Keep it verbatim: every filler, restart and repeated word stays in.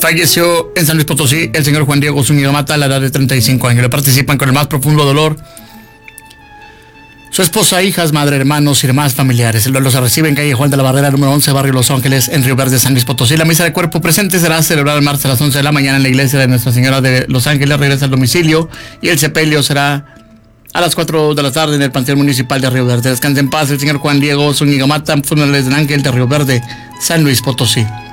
Falleció en San Luis Potosí el señor Juan Diego Zúñiga Mata a la edad de treinta y cinco años. Le participan con el más profundo dolor su esposa, hijas, madre, hermanos y demás familiares. El duelo se recibe en calle Juan de la Barrera, número once, barrio Los Ángeles, en Río Verde, San Luis Potosí. La misa de cuerpo presente será celebrada el martes a las once de la mañana en la iglesia de Nuestra Señora de Los Ángeles. Regresa al domicilio y el sepelio será a las cuatro de la tarde en el Panteón Municipal de Río Verde. Descanse en paz el señor Juan Diego Zúñiga Mata, funerales del Ángel de Río Verde, San Luis Potosí.